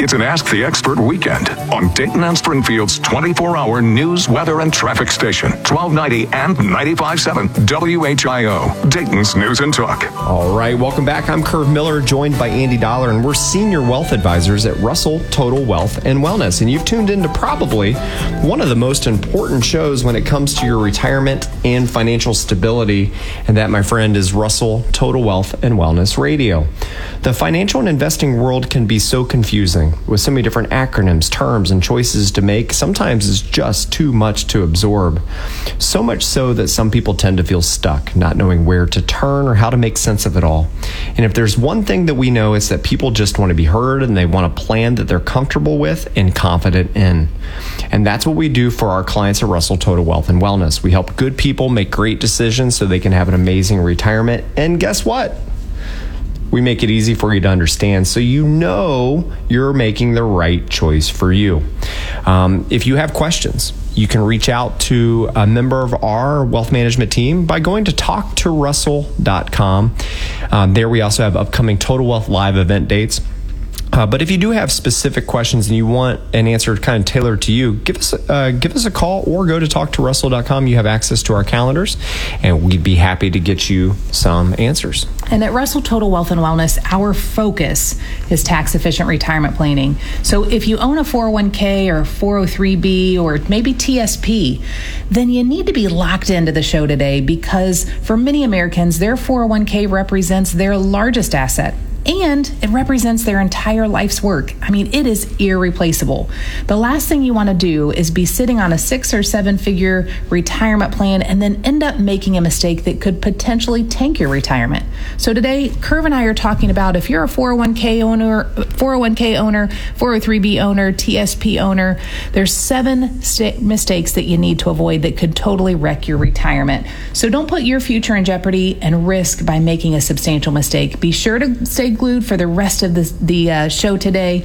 It's an Ask the Expert weekend on Dayton and Springfield's 24-hour news, weather, and traffic station, 1290 and 95.7 WHIO, Dayton's News and Talk. All right, welcome back. I'm Curve Miller, joined by Andy Dollar, and we're senior wealth advisors at Russell Total Wealth and Wellness. And you've tuned into probably one of the most important shows when it comes to your retirement and financial stability, and that, my friend, is Russell Total Wealth and Wellness Radio. The financial and investing world can be so confusing with so many different acronyms, terms, and choices to make. Sometimes it's just too much to absorb. So much so that some people tend to feel stuck, not knowing where to turn or how to make sense of it all. And if there's one thing that we know, is that people just want to be heard and they want a plan that they're comfortable with and confident in. And that's what we do for our clients at Russell Total Wealth and Wellness. We help good people make great decisions so they can have an amazing retirement. And guess what? We make it easy for you to understand so you know you're making the right choice for you. If you have questions, you can reach out to a member of our wealth management team by going to talktorussell.com. There we also have upcoming Total Wealth Live event dates. But if you do have specific questions and you want an answer kind of tailored to you, give us a call or go to talktorussell.com. You have access to our calendars, and we'd be happy to get you some answers. And at Russell Total Wealth and Wellness, our focus is tax-efficient retirement planning. So if you own a 401k or 403b or maybe TSP, then you need to be locked into the show today, because for many Americans, their 401k represents their largest asset. And it represents their entire life's work. I mean, it is irreplaceable. The last thing you want to do is be sitting on a 6 or 7 figure retirement plan and then end up making a mistake that could potentially tank your retirement. So today, Curve and I are talking about, if you're a 401k owner, 403b owner, TSP owner, there's 7 mistakes that you need to avoid that could totally wreck your retirement. So don't put your future in jeopardy and risk by making a substantial mistake. Be sure to stay glued for the rest of the show today.